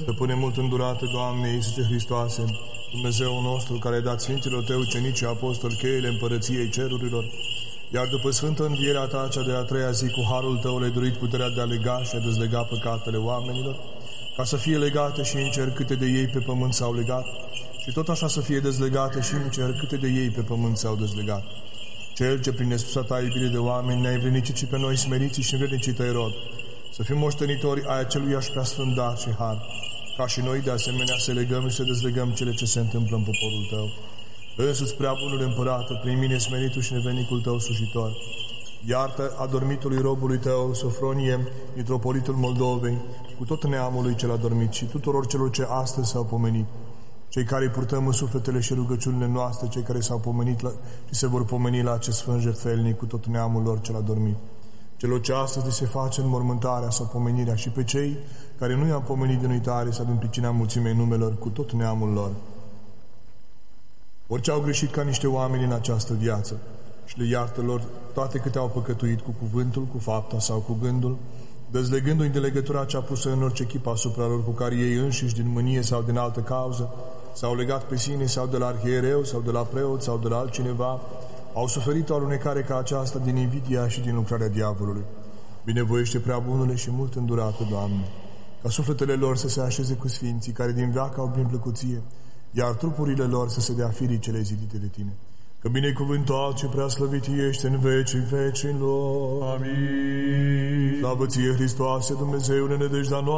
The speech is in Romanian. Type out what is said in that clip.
Stăpâne mult îndurată, Doamne Iisuse Hristoase, Dumnezeu nostru, care ai dat Sfinților Tăi ucenici și apostoli cheile împărăției cerurilor, iar după Sfântă Învierea Ta, cea de a treia zi, cu harul Tău le-ai dorit puterea de a lega și a dezlega păcatele oamenilor, ca să fie legate și în cer câte de ei pe pământ s-au legat, și tot așa să fie dezlegate și în cer câte de ei pe pământ s-au dezlegat. Cel ce prin nesusa Ta iubire de oameni ne-ai vrednicit și pe noi smeriții și învrednicii Tăi rod, să fim moștenitori ai aceluiași preasfânt dar și har, ca și noi de asemenea să legăm și să dezlegăm cele ce se întâmplă în poporul Tău. Însuți prea bunul Împărate, prin mine smeritul și nevenicul Tău slujitor, iartă adormitului robului Tău, Sofronie, mitropolitul Moldovei, cu tot neamului cel adormit și tuturor celor ce astăzi s-au pomenit, cei care îi purtăm în sufletele și rugăciunile noastre, cei care s-au pomenit și se vor pomeni la acest sfânt jertfelnic cu tot neamul lor cel adormit, celor ce astăzi se face înmormântarea sau pomenirea și pe cei care nu i-am pomenit din uitare sau din pricina mulțimei numelor cu tot neamul lor. Orice au greșit ca niște oameni în această viață și le iartă lor toate câte au păcătuit cu cuvântul, cu fapta sau cu gândul, dezlegându-i de legătura cea pusă în orice chip asupra lor, cu care ei înșiși din mânie sau din altă cauză s-au legat pe sine sau de la arhiereu sau de la preot sau de la altcineva, au suferit o alunecare ca aceasta din invidia și din lucrarea diavolului. Binevoiește prea bunule și mult îndurată, Doamne, ca sufletele lor să se așeze cu sfinții, care din veac au prin plăcuție, iar trupurile lor să se dea firii cele zidite de Tine. Că binecuvântat și prea slăvit ești în vecii vecilor. Amin. Slavă Ție, Hristoase, Dumnezeule, nădejdea noastră.